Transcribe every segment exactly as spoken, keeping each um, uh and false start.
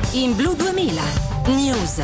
in Blu duemila News.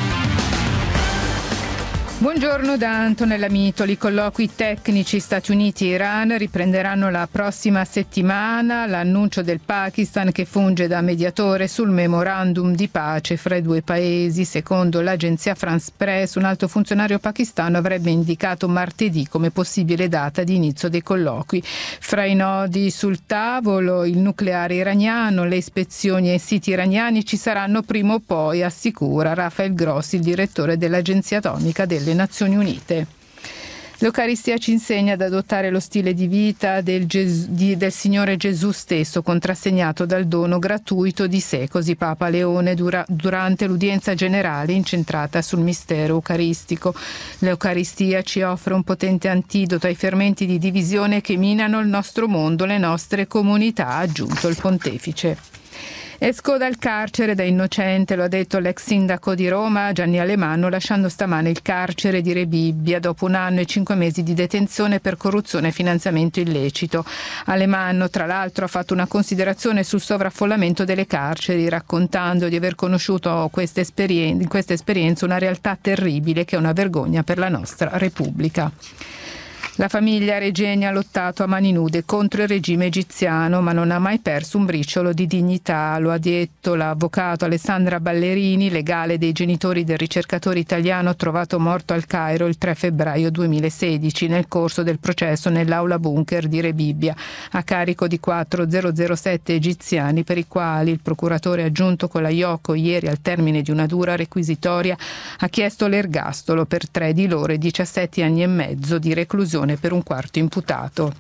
Buongiorno da Antonella Mitoli. Colloqui tecnici Stati Uniti e Iran riprenderanno la prossima settimana. L'annuncio del Pakistan che funge da mediatore sul memorandum di pace fra i due paesi. Secondo l'agenzia France Press, un alto funzionario pakistano avrebbe indicato martedì come possibile data di inizio dei colloqui. Fra i nodi sul tavolo il nucleare iraniano, le ispezioni ai siti iraniani ci saranno prima o poi, assicura Rafael Grossi, il direttore dell'Agenzia Atomica delle Nazioni Unite. L'Eucaristia ci insegna ad adottare lo stile di vita del, Ges- di, del Signore Gesù stesso, contrassegnato dal dono gratuito di sé, così Papa Leone dura, durante l'udienza generale incentrata sul mistero eucaristico. L'Eucaristia ci offre un potente antidoto ai fermenti di divisione che minano il nostro mondo, le nostre comunità, ha aggiunto il pontefice. Esco dal carcere da innocente, lo ha detto l'ex sindaco di Roma Gianni Alemanno, lasciando stamane il carcere di Rebibbia dopo un anno e cinque mesi di detenzione per corruzione e finanziamento illecito. Alemanno, tra l'altro, ha fatto una considerazione sul sovraffollamento delle carceri, raccontando di aver conosciuto questa esperienza, in questa esperienza una realtà terribile che è una vergogna per la nostra Repubblica. La famiglia Regeni ha lottato a mani nude contro il regime egiziano, ma non ha mai perso un briciolo di dignità, lo ha detto l'avvocato Alessandra Ballerini, legale dei genitori del ricercatore italiano trovato morto al Cairo il tre febbraio duemilasedici nel corso del processo nell'aula bunker di Rebibbia, a carico di quattro zero sette egiziani, per i quali il procuratore aggiunto Colaiocco ieri, al termine di una dura requisitoria, ha chiesto l'ergastolo per tre di loro e diciassette anni e mezzo di reclusione per un quarto imputato.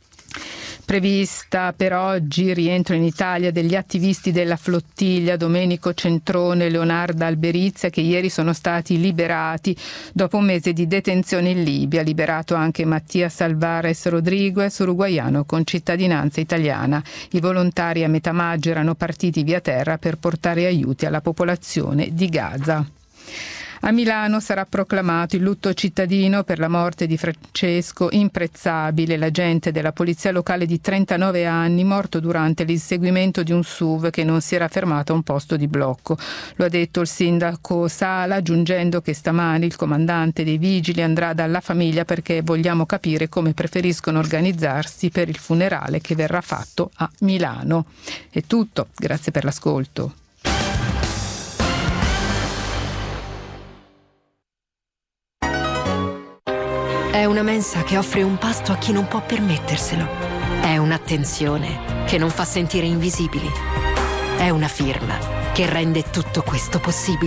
Prevista per oggi rientro in Italia degli attivisti della flottiglia Domenico Centrone e Leonarda Alberizia, che ieri sono stati liberati dopo un mese di detenzione in Libia. Liberato anche Mattias Alvarez Rodriguez, uruguaiano con cittadinanza italiana. I volontari a metà maggio erano partiti via terra per portare aiuti alla popolazione di Gaza. A Milano sarà proclamato il lutto cittadino per la morte di Francesco Imprezzabile, l'agente della polizia locale di trentanove anni, morto durante l'inseguimento di un S U V che non si era fermato a un posto di blocco. Lo ha detto il sindaco Sala, aggiungendo che stamani il comandante dei vigili andrà dalla famiglia perché vogliamo capire come preferiscono organizzarsi per il funerale che verrà fatto a Milano. È tutto, grazie per l'ascolto. È una mensa che offre un pasto a chi non può permetterselo. È un'attenzione che non fa sentire invisibili. È una firma che rende tutto questo possibile.